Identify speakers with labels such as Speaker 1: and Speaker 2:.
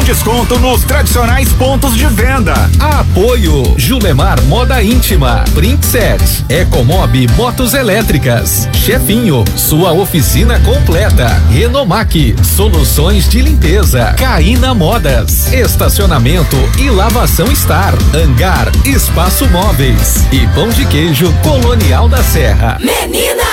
Speaker 1: desconto nos tradicionais pontos de venda.
Speaker 2: Apoio Julemar Moda Íntima, Princess, Ecomob Motos Elétricas, Chefinho, sua oficina completa, Renomac, soluções de limpeza, Caína Modas, estacionamento e lavação Star, Hangar, Espaço Móveis e Pão de Queijo Colonial da Serra.
Speaker 3: Menina!